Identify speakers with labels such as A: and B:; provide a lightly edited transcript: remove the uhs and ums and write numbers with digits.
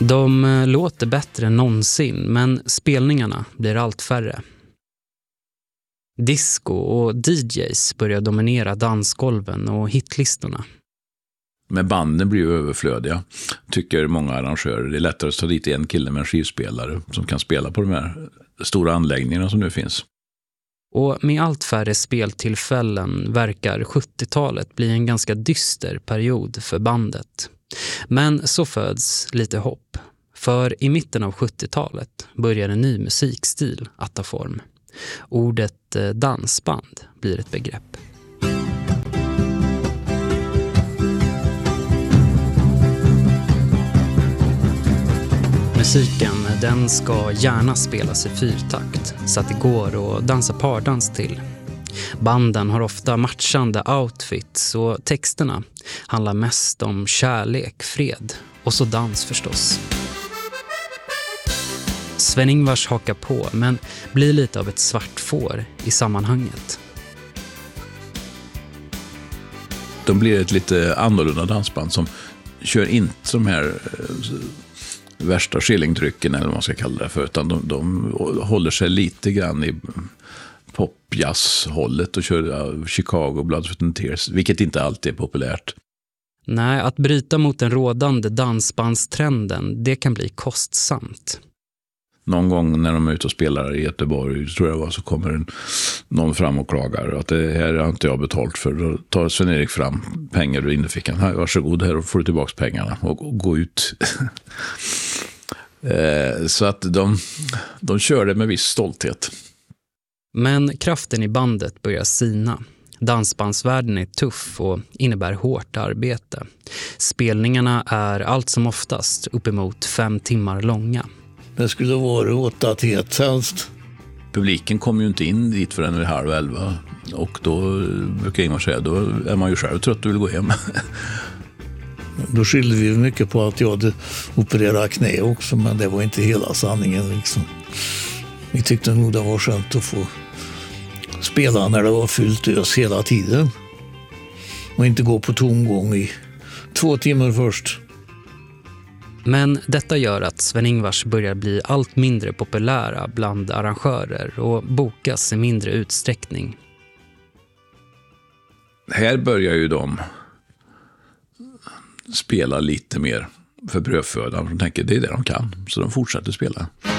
A: De låter bättre än någonsin, men spelningarna blir allt färre. Disco och DJs börjar dominera dansgolven och hitlistorna.
B: Men banden blir ju överflödiga, tycker många arrangörer. Det är lättare att ta dit en kille med en skivspelare som kan spela på de här stora anläggningarna som nu finns.
A: Och med allt färre speltillfällen verkar 70-talet bli en ganska dyster period för bandet. Men så föds lite hopp. För i mitten av 70-talet börjar en ny musikstil att ta form. Ordet dansband blir ett begrepp. Musiken, den ska gärna spelas i fyrtakt så att det går att dansa pardans till. Banden har ofta matchande outfits och texterna handlar mest om kärlek, fred och så dans förstås. Sven-Ingvars hakar på men blir lite av ett svart får i sammanhanget.
B: De blir ett lite annorlunda dansband som kör inte de här värsta skillingtrycken eller vad man ska kalla det för, utan de håller sig lite grann i pop-jazz-hållet och kör Chicago, Blood, Sweat and Tears, vilket inte alltid är populärt.
A: Nej, att bryta mot den rådande dansbandstrenden, det kan bli kostsamt.
B: Någon gång när de är ute och spelar i Göteborg, tror jag var, så kommer någon fram och klagar att det här har inte jag betalt för. Då tar Sven-Erik fram pengar ur innefickan. Här, varsågod, här får du tillbaka pengarna och gå ut. Så att de kör det med viss stolthet.
A: Men kraften i bandet börjar sina. Dansbandsvärlden är tuff och innebär hårt arbete. Spelningarna är allt som oftast uppemot 5 timmar långa.
C: Det skulle vara 8 till 1 helst.
B: Publiken kommer ju inte in dit förrän vid 10:30. Och då brukar Ingvar säga, då är man ju själv trött och vill gå hem.
C: Då skyllde vi mycket på att jag hade opererat knä också, men det var inte hela sanningen liksom. Vi tyckte nog det var skönt att få spela när det var fyllt ös hela tiden. Och inte gå på tomgång i 2 timmar först.
A: Men detta gör att Sven-Ingvars börjar bli allt mindre populära bland arrangörer och bokas i mindre utsträckning.
B: Här börjar ju de spela lite mer för brödfödan. De tänker det är det de kan, så de fortsätter spela.